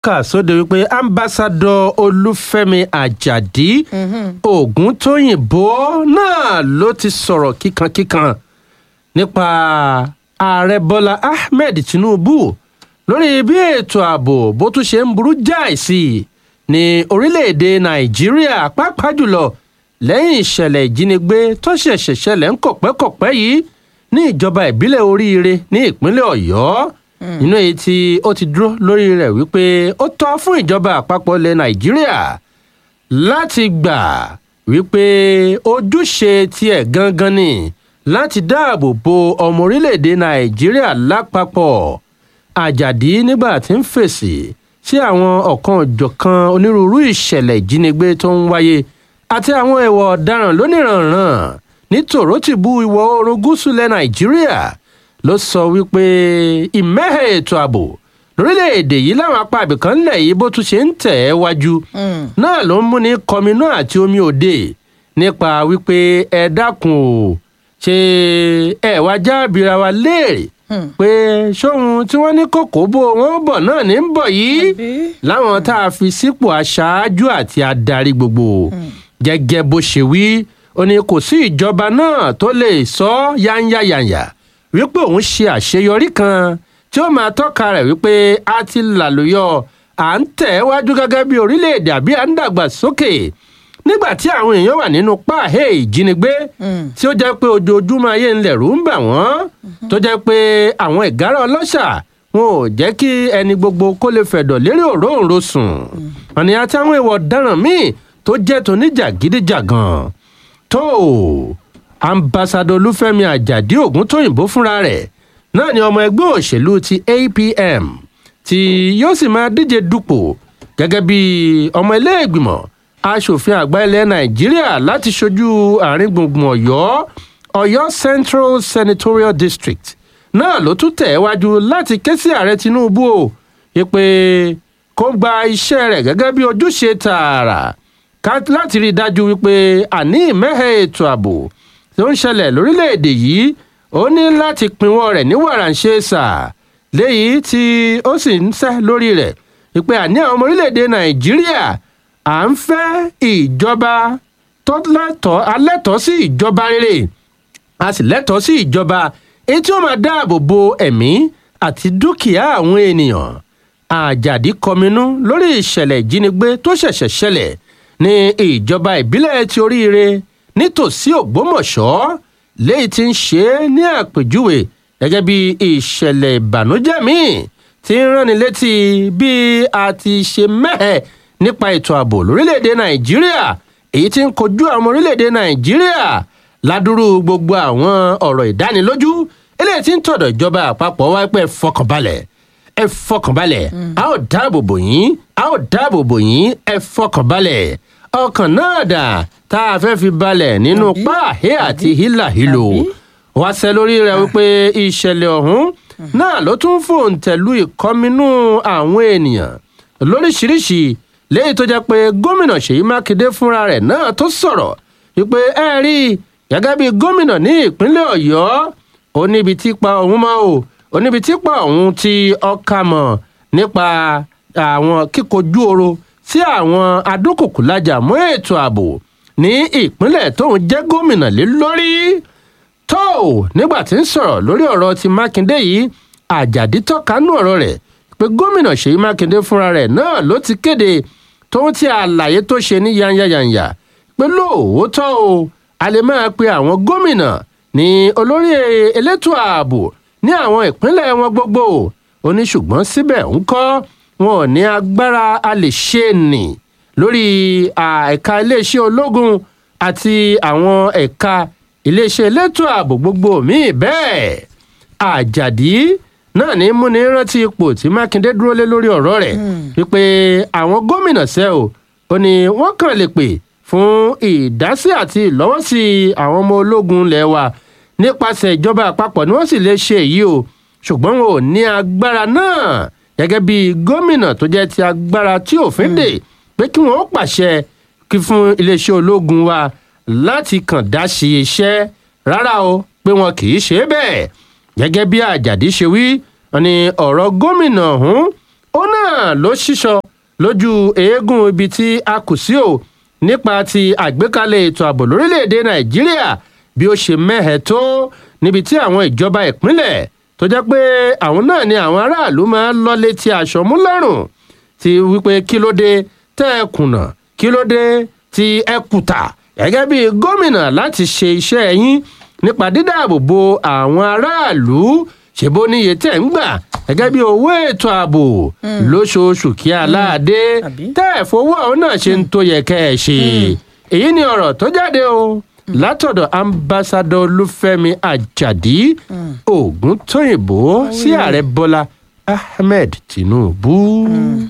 kà sóde wípé ambassadọ olúfẹ́mi àjàdí ògúntóyìnbó náà ló ti sọ̀rọ̀ kíkankíkan nípa ààrẹ bọ́lá ahmed tinubu lórí bí ètò ààbò bó tún ṣe ń burú jáì sí i ní orílẹ̀-èdè nàìjíríà pàápàá jùlọ lẹ́yìn ìṣẹ̀lẹ̀ ìjínigbé tó ṣẹ̀ṣẹ̀ ṣẹlẹ̀ ń kọ̀pẹ́kọ̀pẹ́ yìí ní ìjọba ìbílẹ̀ oríire ní ìpínlẹ̀ ọ̀yọ́ nínú èyí tí ó ti dúró lórí rẹ̀ wípé ó tọ́ fún ìjọba àpapọ̀ ilẹ̀ nàìjíríà láti gbà wípé ojúṣe tiẹ̀ gangan ni láti dáàbò bo ọmọ orílẹ̀-èdè nàìjíríà lápapọ̀. àjàdí nígbà tí ń fèsì sí àwọn ọ̀kan-ò-jọ̀kan onírúurú ìṣẹ̀lẹ̀ ìjínigbé tó ń wáyé àti àwọn ẹ̀wọ̀ ọ̀daràn lóníranran ní tòrótìbú ìwọ̀ oòrùn gúúsù ilẹ̀ nàìjíríà ló sọ wípé ìmẹ́hẹ̀ ètò ààbò lórílẹ̀‐èdè yìí láwọn apá ibìkan ńlẹ̀ yìí bó tún ṣe ń tẹ̀ ẹ́ wájú náà ló ń múni kọminú àti omi òde nípa wípé ẹ dákun ò ṣe ẹ wá jábìra wa léèrè pé ṣóhun tí wọ́n ní kòkó bó wọn bọ̀ náà ní bọ̀ yìí láwọn tá a fi sípò aṣáájú àti adarí gbogbo gẹ́gẹ́ bó ṣe wí ó ní kò sí ìjọba náà tó lè sọ yányáyànyà wípé òun ṣe àṣeyọrí kan tí ó máa tọ́ka rẹ̀ wípé a ti làlùyọ à ń tẹ̀ wájú gẹ́gẹ́ bí orílẹ̀-èdè àbí à ń dàgbà sókè nígbà tí àwọn èèyàn wà nínú páàhé ìjínigbé tí ó jẹ́ pé ojoojúmọ́ ayé ńlẹ̀ rú ń bà wọ́n tó jẹ́ pé àwọn ìgárá ọlọ́ṣà wọn ò jẹ́ kí ẹni gbogbo kó lè fẹ̀dọ̀ lérí òróǹro sùn ọ̀nì àti àwọn ìwọ̀ ọ̀daràn míì tó jẹ́ toníjàgídíjàgan tó ambassadọ olúfẹ́mi àjàdí ògúntóyìnbó fúnra rẹ̀ náà ni ọmọ ẹgbẹ́ òṣèlú ti apm tí yóò sì máa díje dupò gẹ́gẹ́ bí ọmọ ilé ìgbìmọ̀ aṣòfin àgbà ilẹ̀ nàìjíríà láti ṣojú àárín gbùngbùn ọ̀yọ́ central senatorial district náà ló tún tẹ̀ wájú láti ké sí ààrẹ tinubu o pé kó gba iṣẹ́ rẹ̀ gẹ́gẹ́ bí ojúṣe tààrà láti rí i dájú wípé àní ìmẹ́hẹ̀ ètò ààbò tó ń ṣẹlẹ̀ lórílẹ̀‐èdè yìí ó ní láti pinwọ́ rẹ̀ ní wàràǹṣeṣà léyìí tí ó sì ń sẹ́ lórí rẹ̀ wípé àní àwọn ọmọ orílẹ̀‐èdè nàìjíríà à ń fẹ́ ìjọba tó lẹ́tọ̀ọ́ alẹ́tọ̀ọ́ sí ìjọba rere a sì lẹ́tọ̀ọ́ sí ìjọba èyí tí ó máa dáàbò bo ẹ̀mí àti dúkìá àwọn ènìyàn. àjàdí kọminú lórí ìṣẹ̀lẹ̀ ìjínigbé tó ṣẹ̀ṣẹ̀ ṣẹlẹ̀ ní ìjọba ìbílẹ̀ ti oríire nítòsí ògbómọ̀ṣọ́ léyìí tí ń ṣe é ní àpèjúwe gẹ́gẹ́ bí ìṣẹ̀lẹ̀ ìbànújẹ́ míì tí ń ránni létí bí a ti ṣe mẹ́hẹ̀ nípa ètò ààbò lórílẹ̀‐èdè nàìjíríà èyí tí ń kojú àwọn orílẹ̀‐èdè nàìjíríà ládùúrú gbogbo àwọn ọ̀rọ̀ ìdánilójú eléyìí tí ń tọ̀dọ̀ ìjọba àpapọ̀ wá pé ẹ fọkànbalẹ̀ a ó dáàbò bò yín ẹ fọkànbalẹ̀ ọkàn náà dà tá a fẹ́ fi balẹ̀ nínú páàhé àti hílàhílò wá sẹ́ lórí rẹ̀ wípé ìṣẹ̀lẹ̀ ọ̀hún náà ló tún fòǹtẹ̀lú ìkọminú àwọn ènìyàn lóríṣiríṣi léyìí tó jẹ́ pé gómìnà ṣèyí mákindé fúnra rẹ̀ náà tó sọ̀rọ̀ wípé ẹ rí gẹ́gẹ́ bí gómìnà ní ìpínlẹ̀ ọ̀yọ́ ó níbi tí pa òun mọ́ o ó níbi tí pa òun ti ọkà mọ̀ nípa àwọn kíkojú oro sí àwọn adókòkúlájà mọ́ ètò ààbò ní ìpínlẹ̀ tóun jẹ́ gómìnà lé lórí tó nígbà tí ń sọ̀rọ̀ lórí ọ̀rọ̀ ti mákindé yìí àjàdí tọ́ka nú ọ̀rọ̀ rẹ̀ pé gómìnà ṣèyí mákindé fúnra rẹ̀ náà ló ti kéde tóun ti àlàyé tó ṣe ní yányányányá pé lóòótọ́ o a lè máa pe àwọn gómìnà ní olórí elétò ààbò ní àwọn ìpínlẹ̀ wọn gbogbo ó ní ṣùgbọ́n síbẹ̀ ńkọ́ wọn ò ní agbára a lè ṣe nì lórí ẹ̀ka iléeṣẹ́ ológun àti àwọn ẹ̀ka iléeṣẹ́ elétò ààbò gbogbo míì bẹ́ẹ̀ àjàdí náà ní múni rántí ipò tí mákindé dúró lé lórí ọ̀rọ̀ rẹ̀ wípé àwọn gómìnà ṣe ó ní wọ́n kàn lè pè fún ìdásí àti ìlọ́wọ́sí àwọn ọmọ ológun ilẹ̀ wa nípasẹ̀ ìjọba àpapọ̀ ni wọ́n sì lè ṣe èyí o ṣùgbọ́n wọn ò ní agbára náà gẹ́gẹ́ bí gómìnà tó jẹ́ ti agbára tí òfin dè pé kí wọ́n pàṣẹ kí fún iléeṣẹ́ ológun wa láti kàn dá sí iṣẹ́ rárá o pé wọn kì í ṣe é bẹ́ẹ̀ gẹ́gẹ́ bí àjàdí ṣe wí wọn ni ọ̀rọ̀ gómìnà ọ̀hún ó náà ló ṣíṣọ lójú eégún ibi tí a kù sí o nípa ti àgbékalẹ̀ ètò ààbò lórílẹ̀‐èdè nàìjíríà bí ó ṣe mẹ́hẹ̀ tó níbi tí àwọn ìjọba ìpínlẹ̀ tó jẹ́ pé àwọn náà ni àwọn aráàlú máa ń lọ létí aṣọ mú lọ́rùn ti wípé kí ló dé tẹ́ ẹ kùnà kí ló dé tí ẹ kùtà gẹ́gẹ́ bí gómìnà láti ṣe iṣẹ́ yín nípa dídáàbò bo àwọn aráàlú ṣèbó níye tẹ̀ ń gbà gẹ́gẹ́ bí owó ètò ààbò lóṣooṣù kí aláàdé tẹ́ ẹ̀ fowó ọ̀hún náà ṣe ń tó yẹ kẹ́ ẹ̀ ṣe. èyí ni ọ̀rọ̀ tó jáde o látọ̀dọ̀ ambassadọ olúfẹ́mi àjàdí ògúntóyìnbó sí ààrẹ bọ́lá ahmed tinubu.